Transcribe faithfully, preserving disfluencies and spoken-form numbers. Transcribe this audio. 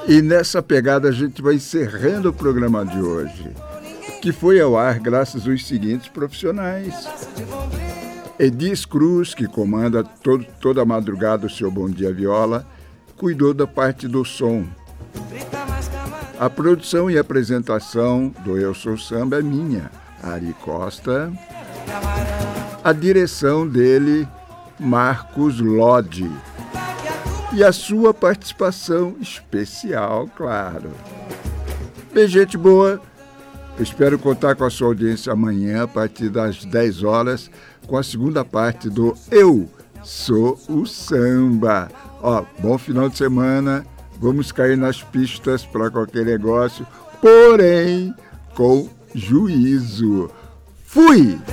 E nessa pegada a gente vai encerrando o programa de hoje, que foi ao ar graças aos seguintes profissionais. Edis Cruz, que comanda todo, toda a madrugada o seu Bom Dia Viola, cuidou da parte do som. A produção e apresentação do Eu Sou Samba é minha, Ari Costa. A direção dele, Marcos Lodi. E a sua participação especial, claro. Bem, gente boa, eu espero contar com a sua audiência amanhã, a partir das dez horas, com a segunda parte do Eu Sou o Samba. Ó, bom final de semana, vamos cair nas pistas para qualquer negócio, porém com juízo. Fui!